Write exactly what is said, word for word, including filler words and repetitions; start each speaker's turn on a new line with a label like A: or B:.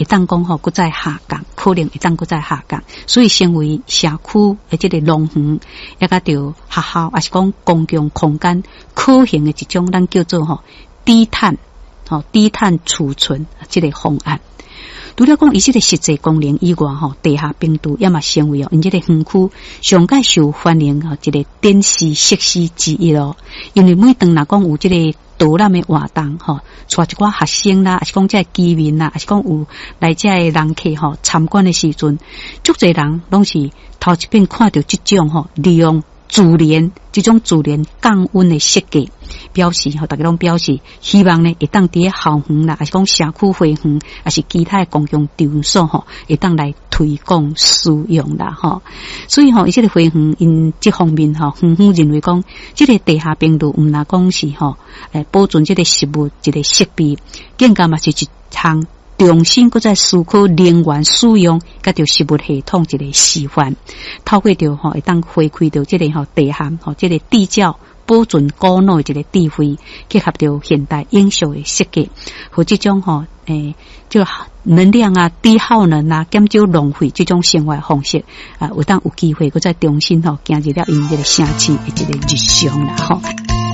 A: 会当讲吼，搁再下降，可能会当搁再下降。所以，成为社区的这个农园，也甲着学校，还是讲公共空间可行的一种，咱叫做吼低碳，吼低碳储存这个方案。除了讲伊这个实际功能以外，吼地下冰柱也嘛成为哦，因这个园区上界受欢迎吼一个电视设施之一咯。因为每当若讲有这个导览的活动吼，带一寡学生啦，还是讲这居民啦，还是讲有来这的人客吼参观的时阵，足侪人拢是头一遍看到这种吼利用自然这种自然降温的设计，表示吼大家拢表示希望呢会当伫个校园啦，还是讲社区会园，还是其他的公共场所吼，会当来推广使用啦吼。所以吼，伊这个会园因这方面吼，园方认为讲，这个地下冰炉毋若讲是吼，诶保存这个食物一个设备，更加嘛是一项重新搁再思考能源使用，甲着食物系统一个示范，透过着吼会当回馈着这个吼地下吼这个地窖保存古老的一个智慧，结合着现代应用的设计，和这种吼诶就能量啊、低耗能啊、减少浪费这种生活方式啊，有当有机会搁再重新吼行入了因这个城市的一个日常啦吼。